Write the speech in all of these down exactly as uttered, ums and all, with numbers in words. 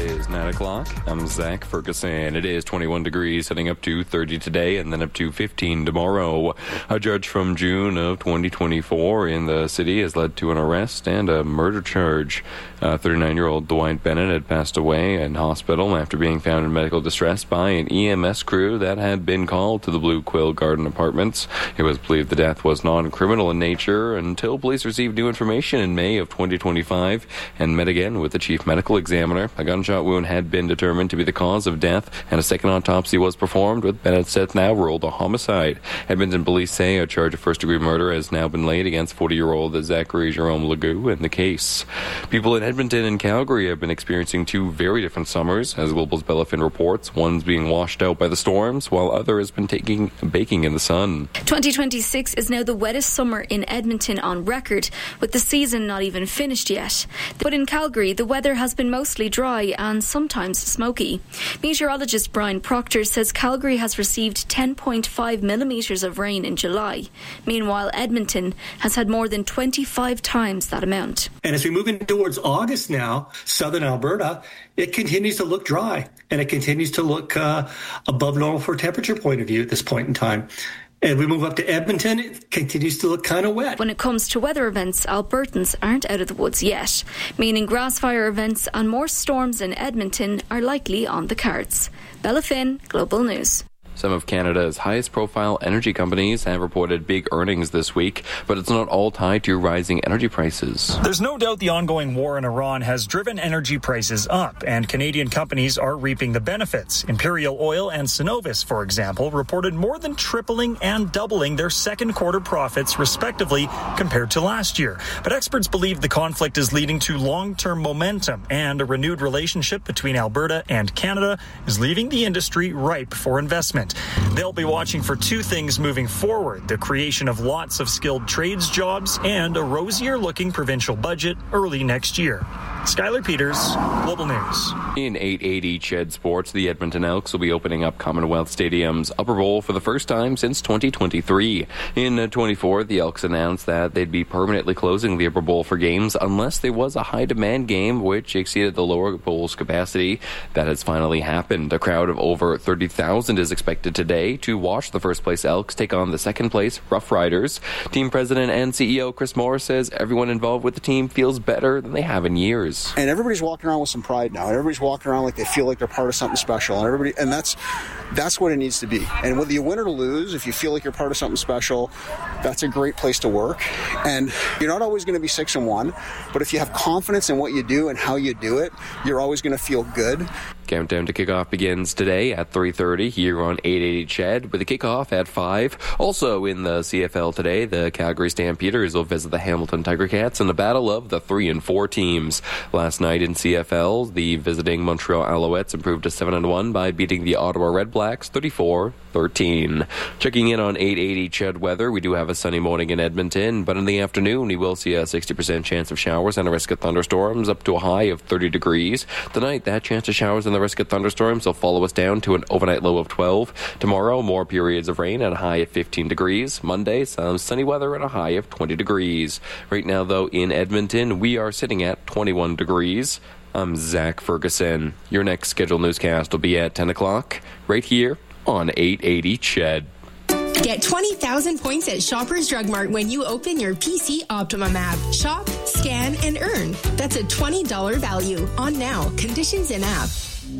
is nine o'clock. I'm Zach Ferguson. It is twenty-one degrees, heading up to thirty today and then up to fifteen tomorrow. A judge from June of twenty twenty-four in the city has led to an arrest and a murder charge. Uh, thirty-nine-year-old Dwight Bennett had passed away in hospital after being found in medical distress by an E M S crew that had been called to the Blue Quill Garden Apartments. It was believed the death was non-criminal in nature until police received new information in May of twenty twenty-five and met again with the chief medical examiner. A gunshot wound had been determined to be the cause of death, and a second autopsy was performed, with Bennett's death now ruled a homicide. Edmonton police say a charge of first-degree murder has now been laid against forty-year-old Zachary Jerome Legault in the case. People in Edmonton and Calgary have been experiencing two very different summers, as Global's Bella Finn reports. One's being washed out by the storms, while other has been taking baking in the sun. twenty twenty-six is now the wettest summer in Edmonton on record, with the season not even finished yet. But in Calgary, the weather has been mostly dry and sometimes smoky. Meteorologist Brian Proctor says Calgary has received ten point five millimetres of rain in July. Meanwhile, Edmonton has had more than twenty-five times that amount. And as we move in towards August now, southern Alberta, it continues to look dry, and it continues to look uh, above normal for a temperature point of view at this point in time. And we move up to Edmonton, it continues to look kind of wet. When it comes to weather events, Albertans aren't out of the woods yet, meaning grass fire events and more storms in Edmonton are likely on the cards. Bella Finn, Global News. Some of Canada's highest-profile energy companies have reported big earnings this week, but it's not all tied to rising energy prices. There's no doubt the ongoing war in Iran has driven energy prices up, and Canadian companies are reaping the benefits. Imperial Oil and Cenovus, for example, reported more than tripling and doubling their second quarter profits, respectively, compared to last year. But experts believe the conflict is leading to long-term momentum, and a renewed relationship between Alberta and Canada is leaving the industry ripe for investment. They'll be watching for two things moving forward: the creation of lots of skilled trades jobs and a rosier-looking provincial budget early next year. Skylar Peters, Global News. In eight eighty C H E D Sports, the Edmonton Elks will be opening up Commonwealth Stadium's Upper Bowl for the first time since twenty twenty-three. In twenty-four, the Elks announced that they'd be permanently closing the Upper Bowl for games unless there was a high-demand game which exceeded the lower bowl's capacity. That has finally happened. A crowd of over thirty thousand is expected today to watch the first-place Elks take on the second-place Rough Riders. Team president and C E O Chris Moore says everyone involved with the team feels better than they have in years. And everybody's walking around with some pride now. Everybody's walking around like they feel like they're part of something special. And everybody, and that's that's what it needs to be. And whether you win or lose, if you feel like you're part of something special, that's a great place to work. And you're not always going to be six and one, but if you have confidence in what you do and how you do it, you're always going to feel good. Countdown to kickoff begins today at three thirty here on eight eighty C H E D, with a kickoff at five. Also in the C F L today, the Calgary Stampeders will visit the Hamilton Tiger Cats in a battle of the three and four teams. Last night in C F L, the visiting Montreal Alouettes improved to seven and one by beating the Ottawa Redblacks thirty-four thirteen. Checking in on eight eighty C H E D weather, we do have a sunny morning in Edmonton, but in the afternoon we will see a sixty percent chance of showers and a risk of thunderstorms up to a high of thirty degrees. Tonight, that chance of showers and the risk of thunderstorms will follow us down to an overnight low of twelve. Tomorrow, more periods of rain at a high of fifteen degrees. Monday, some sunny weather at a high of twenty degrees. Right now, though, in Edmonton, we are sitting at twenty-one degrees. I'm Zach Ferguson. Your next scheduled newscast will be at ten o'clock, right here on eight eighty C H E D. Get twenty thousand points at Shoppers Drug Mart when you open your P C Optimum app. Shop, scan, and earn. That's a twenty dollars value. On now. Conditions in app.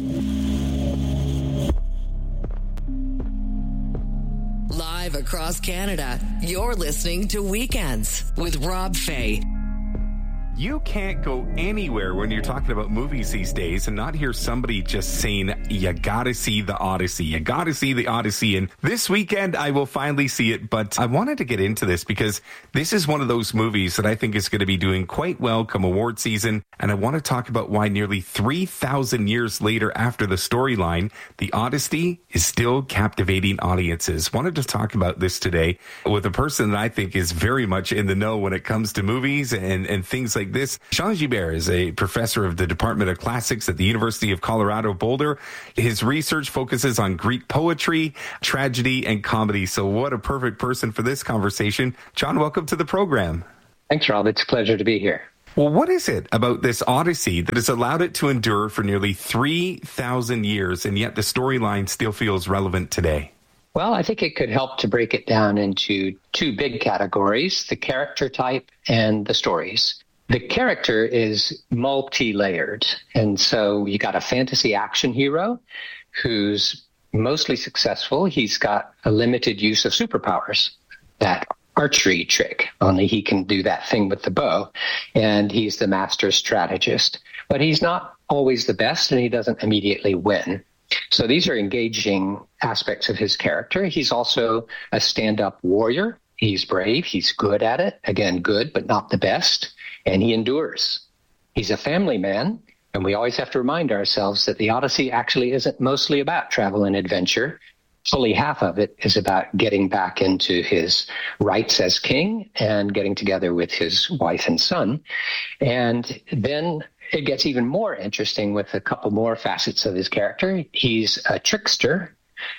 Live across Canada, you're listening to Weekends with Rob Fay. You can't go anywhere when you're talking about movies these days and not hear somebody just saying, you gotta see the Odyssey. You gotta see the Odyssey. And this weekend, I will finally see it. But I wanted to get into this because this is one of those movies that I think is going to be doing quite well come award season. And I want to talk about why nearly three thousand years later after the storyline, the Odyssey is still captivating audiences. Wanted to talk about this today with a person that I think is very much in the know when it comes to movies and, and things like this. Jean Gibert is a professor of the Department of Classics at the University of Colorado Boulder. His research focuses on Greek poetry, tragedy, and comedy. So what a perfect person for this conversation. John, welcome to the program. Thanks, Rob. It's a pleasure to be here. Well, what is it about this Odyssey that has allowed it to endure for nearly three thousand years, and yet the storyline still feels relevant today? Well, I think it could help to break it down into two big categories, the character type and the stories. The character is multi-layered, and so you got a fantasy action hero who's mostly successful. He's got a limited use of superpowers, that archery trick, only he can do that thing with the bow, and he's the master strategist. But he's not always the best, and he doesn't immediately win. So these are engaging aspects of his character. He's also a stand-up warrior. He's brave. He's good at it. Again, good, but not the best. And he endures. He's a family man. And we always have to remind ourselves that the Odyssey actually isn't mostly about travel and adventure. Fully half of it is about getting back into his rights as king and getting together with his wife and son. And then it gets even more interesting with a couple more facets of his character. He's a trickster,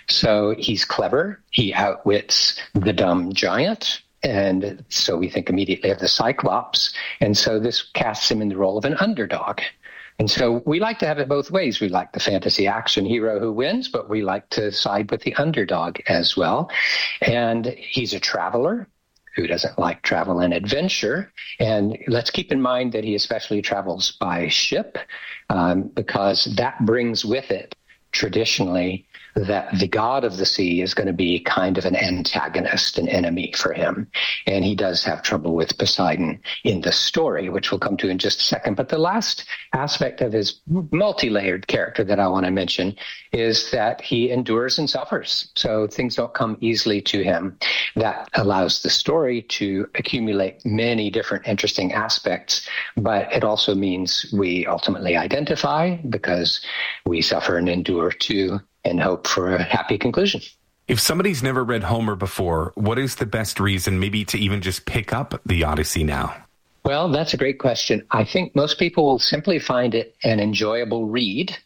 so he's clever. He outwits the dumb giant. And so we think immediately of the Cyclops. And so this casts him in the role of an underdog. And so we like to have it both ways. We like the fantasy action hero who wins, but we like to side with the underdog as well. And he's a traveler. Who doesn't like travel and adventure? And let's keep in mind that he especially travels by ship, um, because that brings with it traditionally that the god of the sea is going to be kind of an antagonist, an enemy for him. And he does have trouble with Poseidon in the story, which we'll come to in just a second. But the last aspect of his multi-layered character that I want to mention is that he endures and suffers. So things don't come easily to him. That allows the story to accumulate many different interesting aspects, but it also means we ultimately identify because we suffer and endure too, and hope for a happy conclusion. If somebody's never read Homer before, what is the best reason maybe to even just pick up the Odyssey now? Well, that's a great question. I think most people will simply find it an enjoyable read.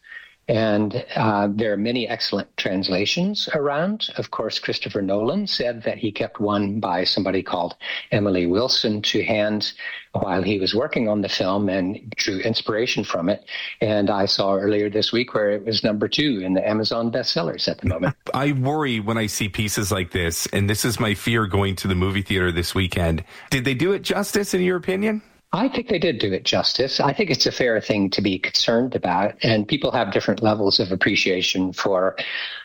And uh, there are many excellent translations around. Of course, Christopher Nolan said that he kept one by somebody called Emily Wilson to hand while he was working on the film and drew inspiration from it. And I saw earlier this week where it was number two in the Amazon bestsellers at the moment. I worry when I see pieces like this, and this is my fear going to the movie theater this weekend. Did they do it justice, in your opinion? I think they did do it justice. I think it's a fair thing to be concerned about, and people have different levels of appreciation for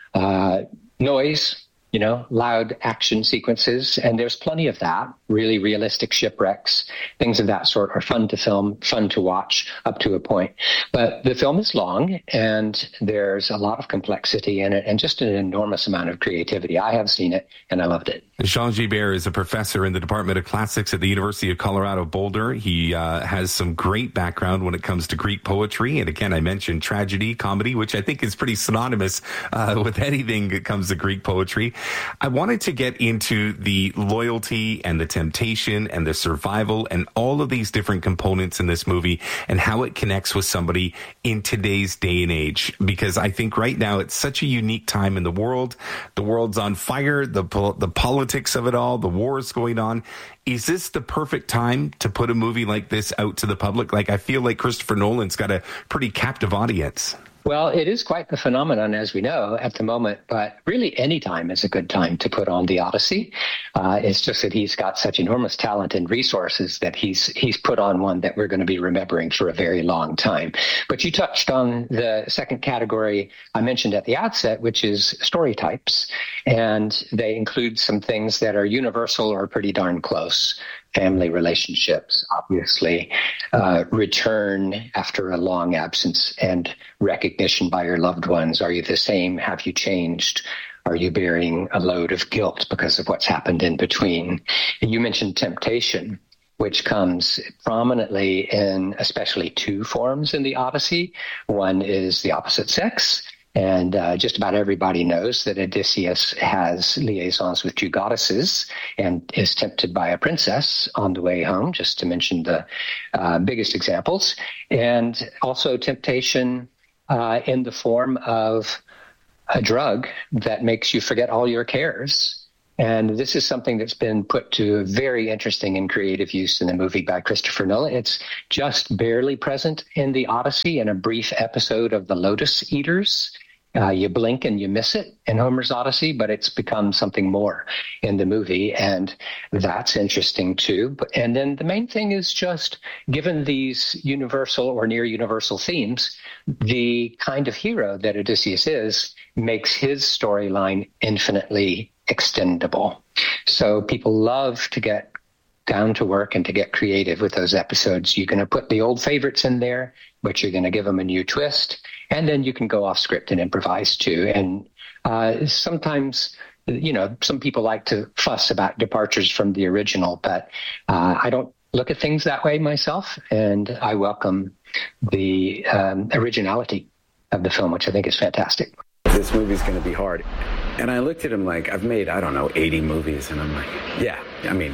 uh, noise, you know, loud action sequences, and there's plenty of that. Really realistic shipwrecks, things of that sort are fun to film, fun to watch up to a point. But the film is long, and there's a lot of complexity in it, and just an enormous amount of creativity. I have seen it, and I loved it. Jean Gibert is a professor in the Department of Classics at the University of Colorado Boulder. He uh, has some great background when it comes to Greek poetry. And again, I mentioned tragedy, comedy, which I think is pretty synonymous uh, with anything that comes to Greek poetry. I wanted to get into the loyalty and the temptation and the survival and all of these different components in this movie and how it connects with somebody in today's day and age. Because I think right now it's such a unique time in the world. The world's on fire. The, the politics of it all, the wars going on. Is this the perfect time to put a movie like this out to the public? Like, I feel like Christopher Nolan's got a pretty captive audience. Well, it is quite the phenomenon, as we know, at the moment, but really any time is a good time to put on the Odyssey. Uh, it's just that he's got such enormous talent and resources that he's he's put on one that we're going to be remembering for a very long time. But you touched on the second category I mentioned at the outset, which is story types, and they include some things that are universal or pretty darn close. Family relationships, obviously, uh, return after a long absence and recognition by your loved ones. Are you the same? Have you changed? Are you bearing a load of guilt because of what's happened in between? And you mentioned temptation, which comes prominently in especially two forms in the Odyssey. One is the opposite sex. And uh, just about everybody knows that Odysseus has liaisons with two goddesses and is tempted by a princess on the way home, just to mention the uh, biggest examples. And also temptation uh, in the form of a drug that makes you forget all your cares And this is something that's been put to very interesting and creative use in the movie by Christopher Nolan. It's just barely present in the Odyssey in a brief episode of The Lotus Eaters. Uh, you blink and you miss it in Homer's Odyssey, but it's become something more in the movie, and that's interesting too. But, and then the main thing is just, given these universal or near universal themes, the kind of hero that Odysseus is makes his storyline infinitely extendable. So people love to get down to work and to get creative with those episodes. You're going to put the old favorites in there, but you're going to give them a new twist. And then you can go off script and improvise too. And uh, sometimes, you know, some people like to fuss about departures from the original, but uh, I don't look at things that way myself. And I welcome the um, originality of the film, which I think is fantastic. This movie's going to be hard. And I looked at him like, I've made, I don't know, eighty movies. And I'm like, yeah, I mean,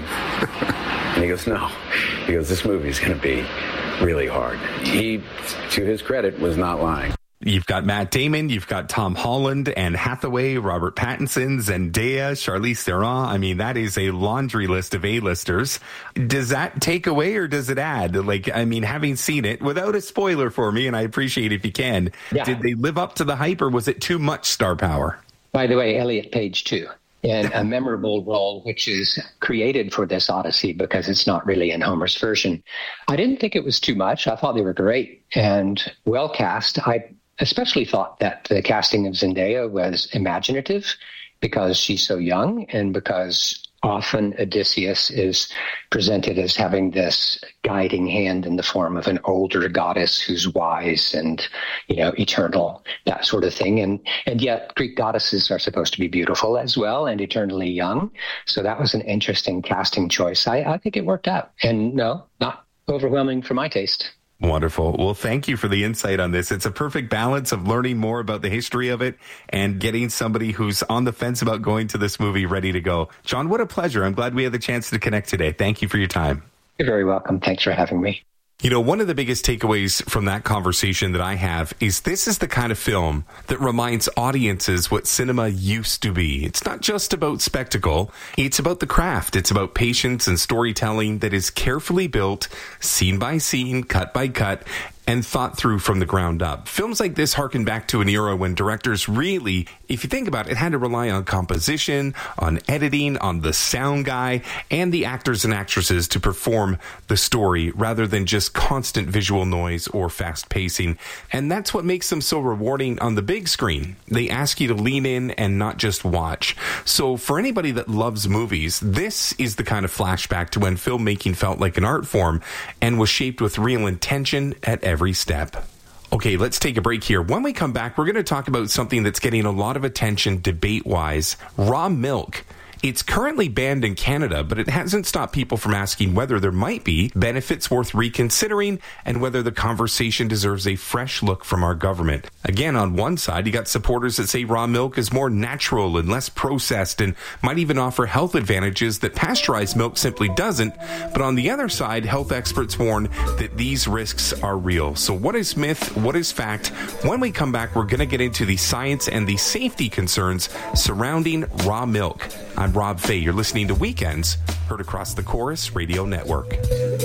and he goes, no. He goes, this movie's going to be really hard. He, to his credit, was not lying. You've got Matt Damon, you've got Tom Holland, Anne Hathaway, Robert Pattinson, Zendaya, Charlize Theron. I mean, that is a laundry list of A-listers. Does that take away or does it add? Like, I mean, having seen it, without a spoiler for me, and I appreciate if you can, yeah. Did they live up to the hype or was it too much star power? By the way, Elliot Page, too. In a memorable role, which is created for this Odyssey because it's not really in Homer's version. I didn't think it was too much. I thought they were great and well cast. I especially thought that the casting of Zendaya was imaginative because she's so young and because often Odysseus is presented as having this guiding hand in the form of an older goddess who's wise and, you know, eternal, that sort of thing. And and yet Greek goddesses are supposed to be beautiful as well and eternally young. So that was an interesting casting choice. I, I think it worked out. And no, not overwhelming for my taste. Wonderful. Well, thank you for the insight on this. It's a perfect balance of learning more about the history of it and getting somebody who's on the fence about going to this movie ready to go. John, what a pleasure. I'm glad we had the chance to connect today. Thank you for your time. You're very welcome. Thanks for having me. You know, one of the biggest takeaways from that conversation that I have is this is the kind of film that reminds audiences what cinema used to be. It's not just about spectacle. It's about the craft. It's about patience and storytelling that is carefully built, scene by scene, cut by cut, and thought through from the ground up. Films like this harken back to an era when directors really, if you think about it, had to rely on composition, on editing, on the sound guy, and the actors and actresses to perform the story rather than just constant visual noise or fast pacing. And that's what makes them so rewarding on the big screen. They ask you to lean in and not just watch. So for anybody that loves movies, this is the kind of flashback to when filmmaking felt like an art form and was shaped with real intention at every every step. Okay, let's take a break here. When we come back, we're going to talk about something that's getting a lot of attention debate-wise, raw milk. It's currently banned in Canada, but it hasn't stopped people from asking whether there might be benefits worth reconsidering and whether the conversation deserves a fresh look from our government. Again, on one side, you got supporters that say raw milk is more natural and less processed and might even offer health advantages that pasteurized milk simply doesn't. But on the other side, health experts warn that these risks are real. So what is myth? What is fact? When we come back, we're going to get into the science and the safety concerns surrounding raw milk. I'm Rob Fay. You're listening to Weekends, heard across the Chorus Radio Network.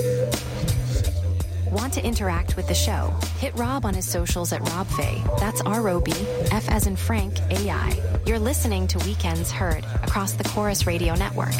Want to interact with the show? Hit Rob on his socials at Rob Fay. That's R O B, F as in Frank, A I. You're listening to Weekends, heard across the Chorus Radio Network.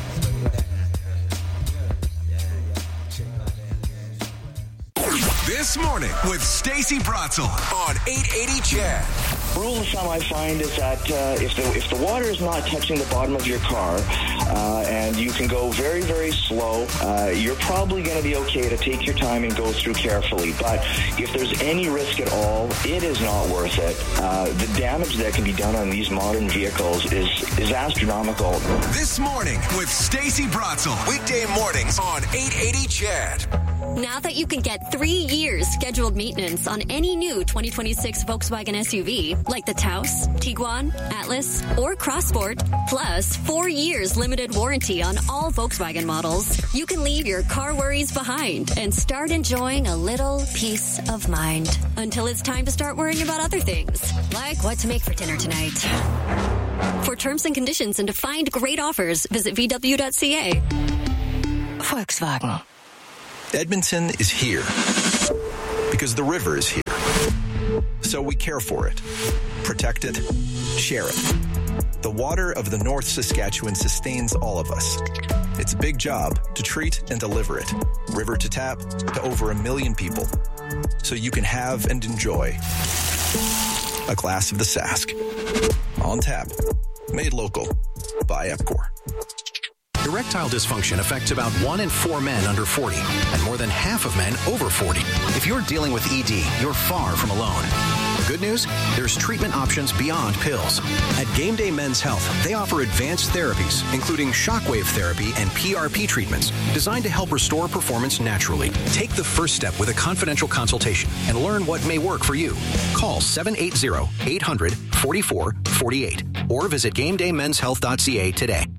This morning with Stacey Bratzel on eight eighty C H E D. Rule of thumb I find is that uh, if the if the water is not touching the bottom of your car uh, and you can go very, very slow, uh, you're probably going to be okay to take your time and go through carefully. But if there's any risk at all, it is not worth it. Uh, the damage that can be done on these modern vehicles is, is astronomical. This morning with Stacey Bratzel. Weekday mornings on eight eighty C H E D. Now that you can get three years scheduled maintenance on any new twenty twenty-six Volkswagen S U V, like the Taos, Tiguan, Atlas, or Crossport, plus four years limited warranty on all Volkswagen models, you can leave your car worries behind and start enjoying a little peace of mind until it's time to start worrying about other things, like what to make for dinner tonight. For terms and conditions and to find great offers, visit v w dot c a. Volkswagen. Edmonton is here because the river is here. So we care for it, protect it, share it. The water of the North Saskatchewan sustains all of us. It's a big job to treat and deliver it, river to tap, to over a million people, so you can have and enjoy a glass of the Sask. On tap, made local by Epcor. Erectile dysfunction affects about one in four men under forty and more than half of men over forty. If you're dealing with E D, you're far from alone. Good news? There's treatment options beyond pills. At Game Day Men's Health, they offer advanced therapies, including shockwave therapy and P R P treatments, designed to help restore performance naturally. Take the first step with a confidential consultation and learn what may work for you. Call seven eight zero, eight hundred, forty-four forty-eight or visit game day men's health dot c a today.